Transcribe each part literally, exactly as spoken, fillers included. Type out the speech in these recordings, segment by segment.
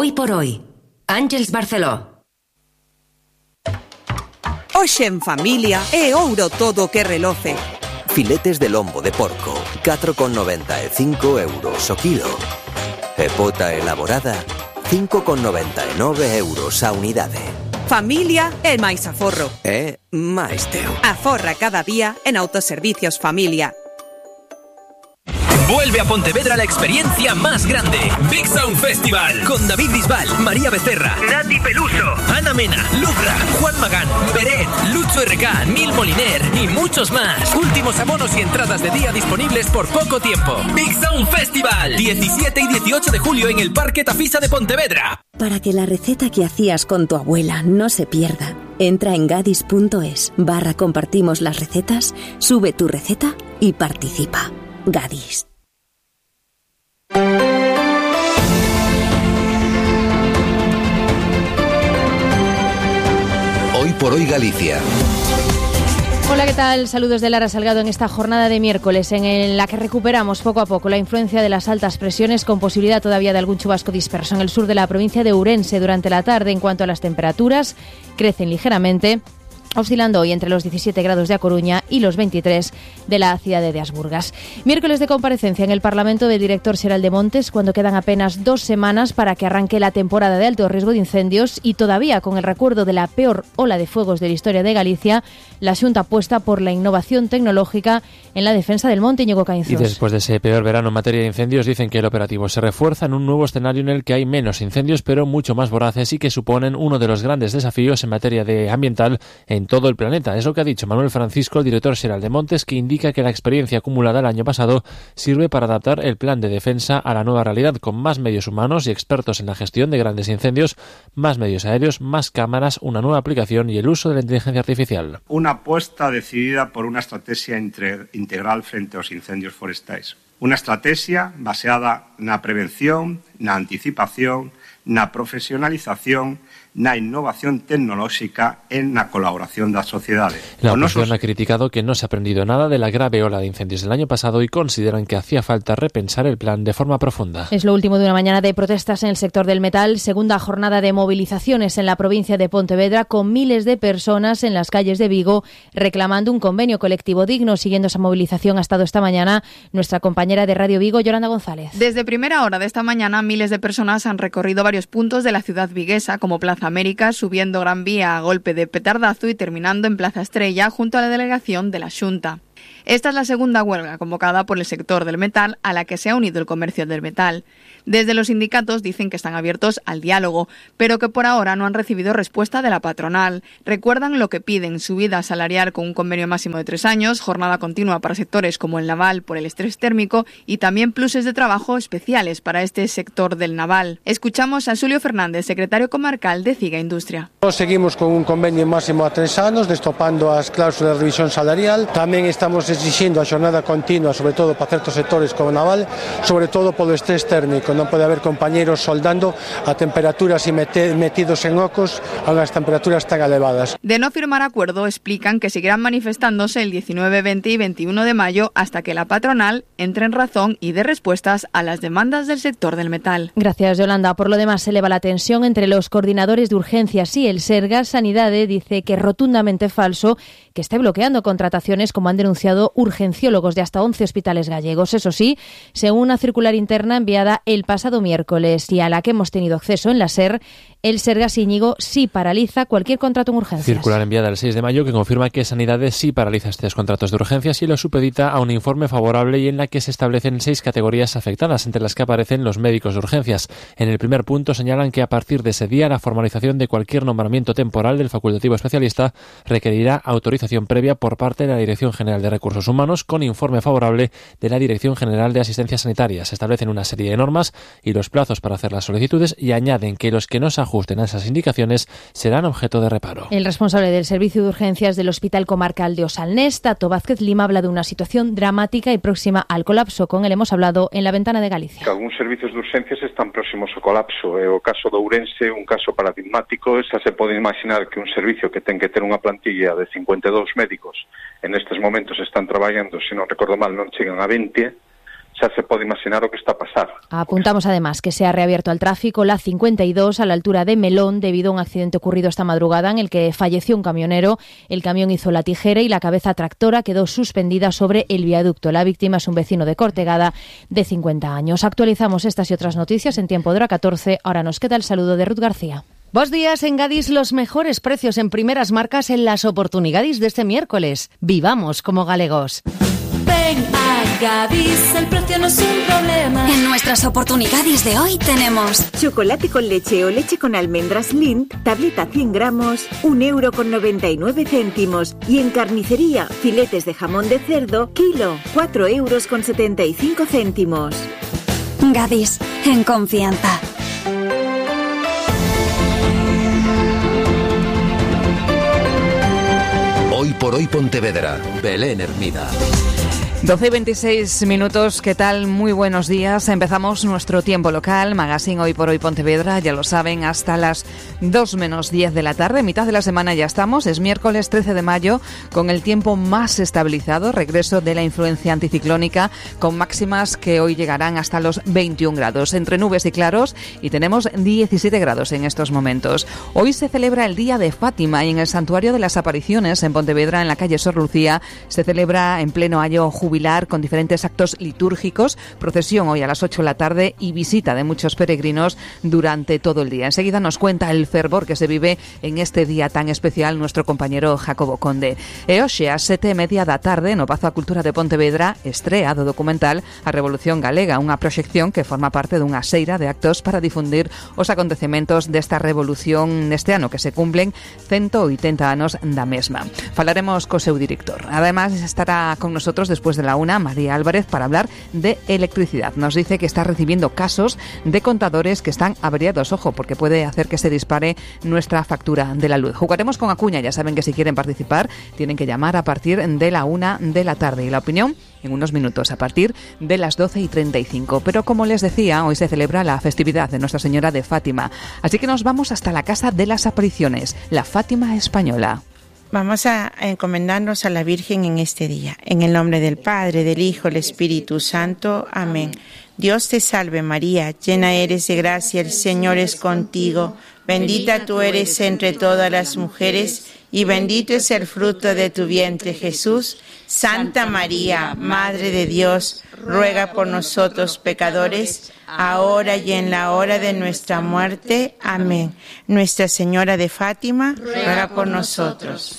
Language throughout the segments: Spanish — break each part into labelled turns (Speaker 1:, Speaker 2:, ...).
Speaker 1: Hoy por hoy, Ángels Barceló.
Speaker 2: Hoxe en familia é ouro todo que reloce.
Speaker 3: Filetes de lombo de porco, catro con noventa e cinco euros o kilo. E pota elaborada, cinco con noventa e nove euros a unidade.
Speaker 2: Familia é máis aforro.
Speaker 3: É máis teu.
Speaker 2: Aforra cada día en Autoservicios Familia.
Speaker 4: Vuelve a Pontevedra la experiencia más grande. Big Sound Festival. Con David Bisbal, María Becerra, Nati Peluso, Ana Mena, Lubra, Juan Magán, Beret, Lucho R K, Nil Moliner y muchos más. Últimos abonos y entradas de día disponibles por poco tiempo. Big Sound Festival. diecisiete y dieciocho de julio en el Parque Tafisa de Pontevedra.
Speaker 5: Para que la receta que hacías con tu abuela no se pierda, entra en gadis punto es barra compartimos las recetas, sube tu receta y participa. Gadis.
Speaker 6: Hoy por hoy Galicia.
Speaker 7: Hola, ¿qué tal? Saludos de Lara Salgado en esta jornada de miércoles en la que recuperamos poco a poco la influencia de las altas presiones con posibilidad todavía de algún chubasco disperso en el sur de la provincia de Ourense durante la tarde. En cuanto a las temperaturas, crecen ligeramente, oscilando hoy entre los diecisiete grados de A Coruña y los veintitrés de la ciudad de Asburgas. Miércoles de comparecencia en el Parlamento del director xeral de Montes, cuando quedan apenas dos semanas para que arranque la temporada de alto riesgo de incendios y todavía con el recuerdo de la peor ola de fuegos de la historia de Galicia, la Xunta apuesta por la innovación tecnológica en la defensa del monte. Íñigo Caínzos.
Speaker 8: Y después de ese peor verano en materia de incendios, dicen que el operativo se refuerza en un nuevo escenario en el que hay menos incendios, pero mucho más voraces y que suponen uno de los grandes desafíos en materia de ambiental en todo el planeta. Es lo que ha dicho Manuel Francisco, el director xeral de Montes, que indica que la experiencia acumulada el año pasado sirve para adaptar el plan de defensa a la nueva realidad, con más medios humanos y expertos en la gestión de grandes incendios, más medios aéreos, más cámaras, una nueva aplicación y el uso de la inteligencia artificial.
Speaker 9: Una apuesta decidida por una estrategia integral frente aos incendios forestais. Unha estrategia baseada na prevención, na anticipación, na profesionalización, na innovación tecnolóxica e na colaboración da sociedade.
Speaker 8: La oposición ha criticado que no se ha aprendido nada de la grave ola de incendios del año pasado y consideran que hacía falta repensar el plan de forma profunda.
Speaker 7: Es lo último de una mañana de protestas en el sector del metal, segunda jornada de movilizaciones en la provincia de Pontevedra, con miles de personas en las calles de Vigo reclamando un convenio colectivo digno. Siguiendo esa movilización ha estado esta mañana nuestra compañera de Radio Vigo, Yolanda González.
Speaker 10: Desde primera hora de esta mañana, miles de personas han recorrido varios puntos de la ciudad viguesa, como Plaza América, subiendo Gran Vía a golpe de petardazo y terminando en Plaza Estrella junto a la delegación de la Xunta. Esta es la segunda huelga convocada por el sector del metal a la que se ha unido el comercio del metal. Desde los sindicatos dicen que están abiertos al diálogo, pero que por ahora no han recibido respuesta de la patronal. Recuerdan lo que piden: subida salarial con un convenio máximo de tres años, jornada continua para sectores como el naval por el estrés térmico y también pluses de trabajo especiales para este sector del naval. Escuchamos a Xulio Fernández, secretario comarcal de CIGA Industria.
Speaker 11: Seguimos con un convenio máximo a tres anos, destopando as cláusulas de revisión salarial. Tamén estamos exigindo a xornada continua, sobre todo para certos sectores como o naval, sobre todo polo estrés térmico. Non pode haber compañeros soldando a temperaturas e metidos en ocos a unhas temperaturas tan elevadas.
Speaker 10: De no firmar acuerdo, explican que seguirán manifestándose el diecinueve, veinte y veintiuno de mayo hasta que la patronal entre en razón y dé respuestas a las demandas del sector del metal.
Speaker 7: Gracias, Yolanda. Por lo demás, se eleva la tensión entre los coordinadores de urgencias y el Sergas. Sanidade dice que es rotundamente falso que esté bloqueando contrataciones, como han denunciado urgenciólogos de hasta once hospitales gallegos. Eso sí, según una circular interna enviada el pasado miércoles y a la que hemos tenido acceso en la SER, el Sergas, Íñigo, sí paraliza cualquier contrato en urgencias.
Speaker 8: Circular enviada el seis de mayo que confirma que Sanidade sí paraliza estos contratos de urgencias y lo supedita a un informe favorable y en la que se establecen seis categorías afectadas, entre las que aparecen los médicos de urgencias. En el primer punto señalan que a partir de ese día la formalización de cualquier nombramiento temporal del facultativo especialista requerirá autorización previa por parte de la Dirección General de Recursos Humanos con informe favorable de la Dirección General de Asistencia Sanitaria. Se establecen una serie de normas y los plazos para hacer las solicitudes y añaden que los que no se ajusten a esas indicaciones serán objeto de reparo.
Speaker 7: El responsable del servicio de urgencias del Hospital Comarcal de Osalnés, Tato Vázquez Lima, habla de una situación dramática y próxima al colapso. Con él hemos hablado en La Ventana de Galicia.
Speaker 12: Algunos servicios de urgencias están próximos ao colapso. É o caso de Ourense, un caso paradigmático. Xa se pode imaginar que un servicio que ten que ter unha plantilla de cincuenta e dous médicos en estes momentos están traballando, se non recordo mal, non chegan a vinte. xa se pode imaginar o que está a pasar.
Speaker 7: Apuntamos además que se ha reabierto al tráfico la cincuenta y dos a la altura de Melón debido a un accidente ocurrido esta madrugada en el que falleció un camionero. El camión hizo la tijera y la cabeza tractora quedó suspendida sobre el viaducto. La víctima es un vecino de Cortegada de cincuenta años. Actualizamos estas y otras noticias en Tiempo de Hora catorce. Ahora nos queda el saludo de Ruth García.
Speaker 6: Bos días, en Gadis los mejores precios en primeras marcas en las oportunidades de este miércoles. Vivamos como galegos.
Speaker 13: Ven a Gadis, el precio no es un problema.
Speaker 14: En nuestras oportunidades de hoy tenemos
Speaker 15: chocolate con leche o leche con almendras Lindt, tableta cien gramos, un euro con noventa y nueve céntimos. Y en carnicería, filetes de jamón de cerdo, kilo, cuatro euros con setenta y cinco céntimos.
Speaker 14: Gadis, en confianza.
Speaker 16: Hoy por hoy Pontevedra, Belén Hermida.
Speaker 17: doce y veintiséis minutos, ¿qué tal? Muy buenos días. Empezamos nuestro tiempo local, Magazine Hoy por Hoy Pontevedra, ya lo saben, hasta las dos menos diez de la tarde, mitad de la semana ya estamos, es miércoles trece de mayo, con el tiempo más estabilizado, regreso de la influencia anticiclónica, con máximas que hoy llegarán hasta los veintiún grados, entre nubes y claros, y tenemos diecisiete grados en estos momentos. Hoy se celebra el Día de Fátima y en el Santuario de las Apariciones, en Pontevedra, en la calle Sor Lucía, se celebra en pleno año jubilar con diferentes actos litúrgicos, procesión hoy a las ocho de la tarde y visita de muchos peregrinos durante todo el día. Enseguida nos cuenta el fervor que se vive en este día tan especial nuestro compañero Jacobo Conde. E hoxe a sete e media da tarde no Pazo a Cultura de Pontevedra estrea do documental A Revolución Galega, unha proxección que forma parte dunha seira de actos para difundir os acontecementos desta revolución neste ano que se cumplen ciento oitenta anos da mesma. Falaremos co seu director. Además estará con nosotros despois de la una, María Álvarez, para hablar de electricidad. Nos dice que está recibiendo casos de contadores que están averiados, ojo, porque puede hacer que se dispare nuestra factura de la luz. Jugaremos con Acuña, ya saben que si quieren participar tienen que llamar a partir de la una de la tarde y la opinión en unos minutos a partir de las doce y treinta y cinco. Pero como les decía, hoy se celebra la festividad de Nuestra Señora de Fátima, así que nos vamos hasta la Casa de las Apariciones, la Fátima española.
Speaker 18: Vamos a encomendarnos a la Virgen en este día. En el nombre del Padre, del Hijo, del Espíritu Santo. Amén. Dios te salve María, llena eres de gracia, el Señor es contigo. Bendita tú eres entre todas las mujeres y bendito es el fruto de tu vientre, Jesús. Santa María, Madre de Dios, ruega por nosotros pecadores, ahora y en la hora de nuestra muerte. Amén. Nuestra Señora de Fátima, ruega por nosotros.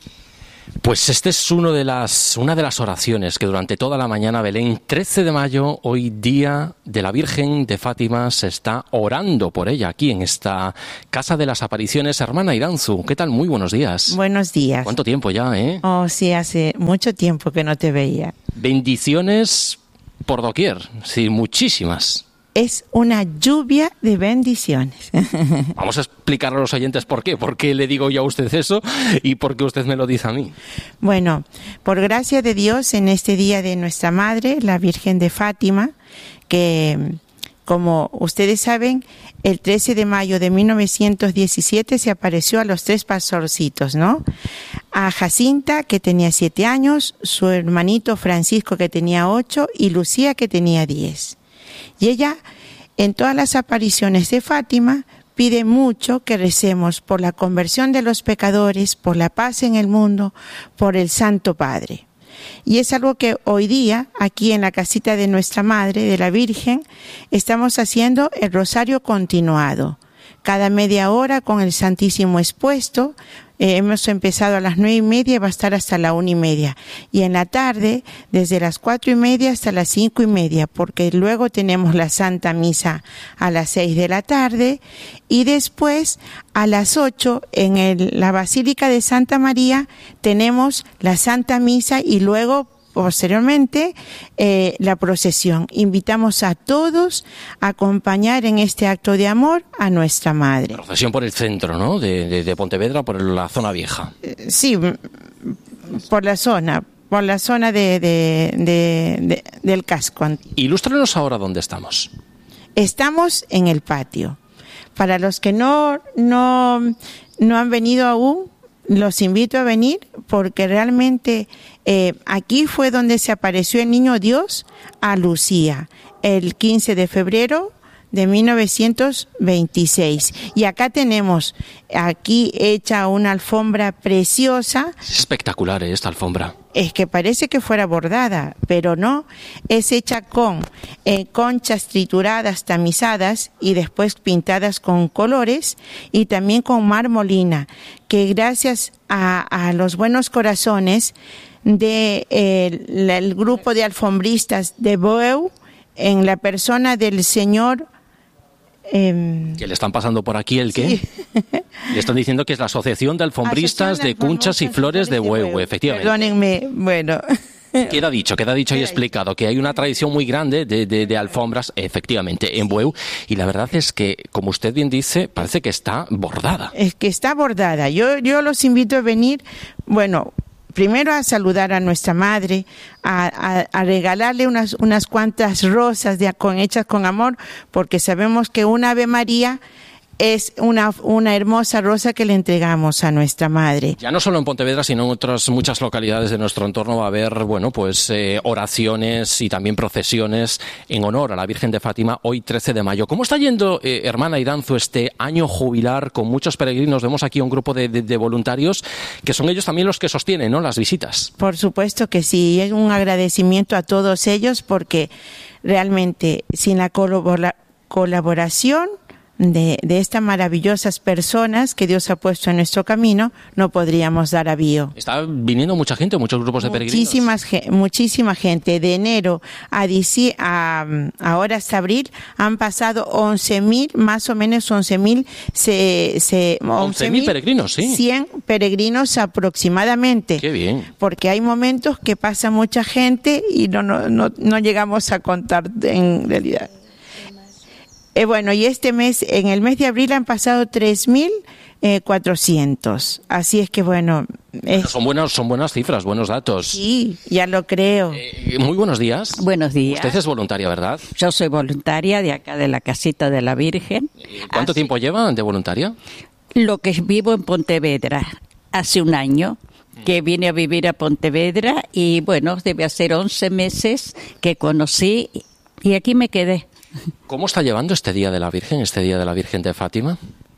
Speaker 19: Pues este es uno de las, una de las oraciones que durante toda la mañana, Belén, trece de mayo, hoy día de la Virgen de Fátima, se está orando por ella aquí en esta Casa de las Apariciones. Hermana Iranzu, ¿qué tal? Muy buenos días.
Speaker 18: Buenos días.
Speaker 19: ¿Cuánto tiempo ya, eh?
Speaker 18: Oh, sí, hace mucho tiempo que no te veía.
Speaker 19: Bendiciones por doquier, sí, muchísimas.
Speaker 18: Es una lluvia de bendiciones.
Speaker 19: Vamos a explicar a los oyentes por qué. ¿Por qué le digo yo a usted eso y por qué usted me lo dice a mí?
Speaker 18: Bueno, por gracia de Dios, en este día de nuestra Madre, la Virgen de Fátima, que, como ustedes saben, el trece de mayo de mil novecientos diecisiete se apareció a los tres pastorcitos, ¿no? A Jacinta, que tenía siete años, su hermanito Francisco, que tenía ocho, y Lucía, que tenía diez. Y ella, en todas las apariciones de Fátima, pide mucho que recemos por la conversión de los pecadores, por la paz en el mundo, por el Santo Padre. Y es algo que hoy día, aquí en la casita de nuestra Madre, de la Virgen, estamos haciendo el rosario continuado. Cada media hora con el Santísimo expuesto. Eh, hemos empezado a las nueve y media y va a estar hasta la una y media. Y en la tarde, desde las cuatro y media hasta las cinco y media, porque luego tenemos la Santa Misa a las seis de la tarde. Y después, a las ocho, en el, la Basílica de Santa María, tenemos la Santa Misa y luego, posteriormente, eh, la procesión. Invitamos a todos a acompañar en este acto de amor a nuestra Madre.
Speaker 19: Procesión por el centro, ¿no? De, de, de Pontevedra, por la zona vieja.
Speaker 18: Eh, sí, por la zona, por la zona de, de, de, de, del casco.
Speaker 19: Ilústranos ahora dónde estamos.
Speaker 18: Estamos en el patio. Para los que no, no, no han venido aún, los invito a venir porque realmente eh, aquí fue donde se apareció el niño Dios a Lucía, el quince de febrero de mil novecientos veintiséis. Y acá tenemos, aquí hecha una alfombra preciosa.
Speaker 19: Es espectacular, ¿eh? Esta alfombra.
Speaker 18: Es que parece que fuera bordada, pero no. Es hecha con eh, conchas trituradas, tamizadas y después pintadas con colores, y también con marmolina, que gracias a, a los buenos corazones de eh, el, el grupo de alfombristas de Boeu, en la persona del señor... Eh,
Speaker 19: que le están pasando por aquí el qué. Sí. Le están diciendo que es la Asociación de Alfombristas de Cunchas y Flores de Bueu, efectivamente.
Speaker 18: Perdónenme, bueno.
Speaker 19: Queda dicho, queda dicho y explicado que hay una tradición muy grande de, de, de alfombras, efectivamente, en Bueu, y la verdad es que, como usted bien dice, parece que está bordada.
Speaker 18: Es que está bordada. Yo, yo los invito a venir, bueno... Primero a saludar a nuestra madre, a, a, a regalarle unas, unas cuantas rosas de, con, hechas con amor, porque sabemos que una Ave María es una, una hermosa rosa que le entregamos a nuestra madre.
Speaker 19: Ya no solo en Pontevedra, sino en otras muchas localidades de nuestro entorno va a haber, bueno, pues eh, oraciones y también procesiones en honor a la Virgen de Fátima hoy trece de mayo. ¿Cómo está yendo, eh, hermana Iranzu, este año jubilar con muchos peregrinos? Vemos aquí un grupo de, de, de voluntarios que son ellos también los que sostienen, ¿no?, las visitas.
Speaker 18: Por supuesto que sí, es un agradecimiento a todos ellos, porque realmente sin la colabora- colaboración De, de estas maravillosas personas que Dios ha puesto en nuestro camino, no podríamos dar avío.
Speaker 19: Está viniendo mucha gente, muchos grupos de peregrinos.
Speaker 18: Muchísimas, muchísima gente. De enero a, dici, a ahora hasta abril han pasado once mil, más o menos once mil, se, se,
Speaker 19: once mil peregrinos, sí.
Speaker 18: cien peregrinos aproximadamente.
Speaker 19: Qué bien.
Speaker 18: Porque hay momentos que pasa mucha gente y no, no, no, no llegamos a contar en realidad. Eh, bueno, y este mes, en el mes de abril han pasado tres mil cuatrocientos. Así es que, bueno... Es...
Speaker 19: Son buenas, son buenas cifras, buenos datos.
Speaker 18: Sí, ya lo creo.
Speaker 19: Eh, muy buenos días.
Speaker 20: Buenos días.
Speaker 19: Usted es voluntaria, ¿verdad?
Speaker 20: Yo soy voluntaria de acá de la Casita de la Virgen.
Speaker 19: ¿Cuánto
Speaker 20: Así...
Speaker 19: tiempo lleva de voluntaria?
Speaker 20: Lo que vivo en Pontevedra. Hace un año que vine a vivir a Pontevedra y, bueno, debe hacer once meses que conocí y aquí me quedé.
Speaker 19: ¿Cómo está llevando este Día de la Virgen, este Día de la Virgen de Fátima?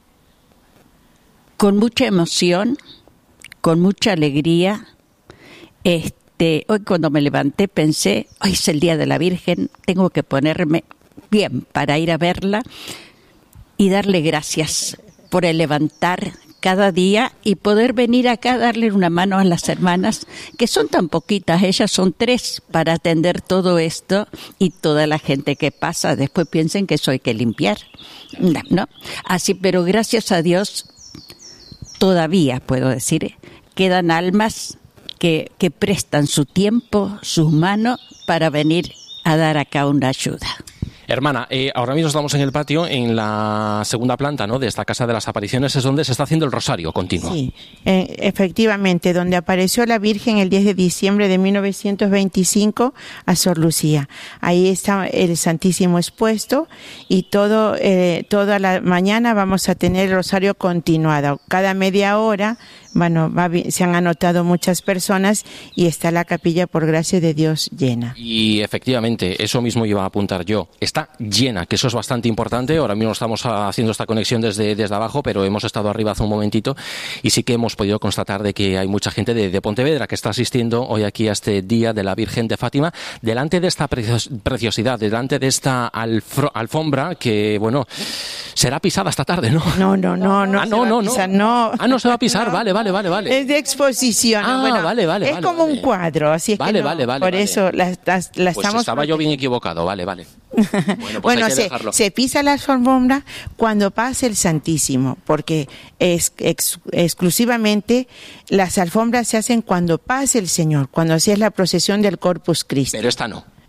Speaker 20: Con mucha emoción, con mucha alegría. Este, hoy cuando me levanté pensé, hoy es el Día de la Virgen, tengo que ponerme bien para ir a verla y darle gracias por el levantar cada día y poder venir acá a darle una mano a las hermanas, que son tan poquitas, ellas son tres, para atender todo esto y toda la gente que pasa. Después piensen que eso hay que limpiar, no, ¿no? Así, pero gracias a Dios, todavía puedo decir, quedan almas que, que prestan su tiempo, sus manos, para venir a dar acá una ayuda.
Speaker 19: Hermana, eh, ahora mismo estamos en el patio, en la segunda planta, ¿no?, de esta Casa de las Apariciones, es donde se está haciendo el rosario continuo.
Speaker 18: Sí, eh, efectivamente, donde apareció la Virgen el diez de diciembre de mil novecientos veinticinco a Sor Lucía. Ahí está el Santísimo expuesto y todo eh, toda la mañana vamos a tener el rosario continuado. Cada media hora, bueno, va, se han anotado muchas personas y está la capilla, por gracia de Dios, llena.
Speaker 19: Y efectivamente, eso mismo iba a apuntar yo. Está llena, que eso es bastante importante. Ahora mismo estamos haciendo esta conexión desde, desde abajo, pero hemos estado arriba hace un momentito y sí que hemos podido constatar de que hay mucha gente de, de Pontevedra que está asistiendo hoy aquí a este Día de la Virgen de Fátima, delante de esta preciosidad, delante de esta alfro, alfombra que, bueno, será pisada esta tarde, ¿no?
Speaker 18: No, no, no, no.
Speaker 19: Ah, no, no, no.
Speaker 18: Pisar, no.
Speaker 19: Ah, no se va a pisar, no. vale, vale, vale, vale.
Speaker 18: Es de exposición.
Speaker 19: Ah,
Speaker 18: bueno,
Speaker 19: vale, vale.
Speaker 18: Es
Speaker 19: vale,
Speaker 18: como
Speaker 19: vale.
Speaker 18: un cuadro, así es
Speaker 19: vale,
Speaker 18: que no,
Speaker 19: vale, vale,
Speaker 18: por
Speaker 19: vale.
Speaker 18: eso la, la, la
Speaker 19: pues
Speaker 18: estamos...
Speaker 19: estaba yo bien equivocado, vale, vale. Bueno, pues
Speaker 18: bueno,
Speaker 19: hay que
Speaker 18: se,
Speaker 19: dejarlo.
Speaker 18: se pisa la alfombra cuando pasa el Santísimo, porque es ex, exclusivamente las alfombras se hacen cuando pasa el Señor, cuando se es la procesión del Corpus Christi.
Speaker 19: Pero esta no.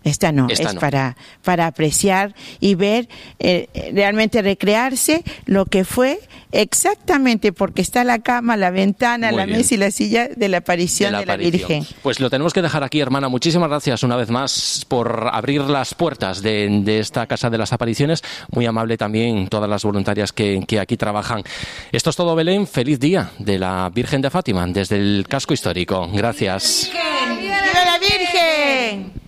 Speaker 18: Esta no,
Speaker 19: Esta
Speaker 18: es
Speaker 19: no.
Speaker 18: para para apreciar y ver, eh, realmente recrearse lo que fue exactamente, porque está la cama, la ventana,
Speaker 19: Muy
Speaker 18: la
Speaker 19: bien.
Speaker 18: mesa y la silla de la aparición de la,
Speaker 19: aparición.
Speaker 18: Virgen.
Speaker 19: Pues lo tenemos que dejar aquí, hermana. Muchísimas gracias una vez más por abrir las puertas de, de esta Casa de las Apariciones. Muy amable también todas las voluntarias que, que aquí trabajan. Esto es todo, Belén. Feliz día de la Virgen de Fátima desde el casco histórico. Gracias.
Speaker 18: ¡Viva la Virgen!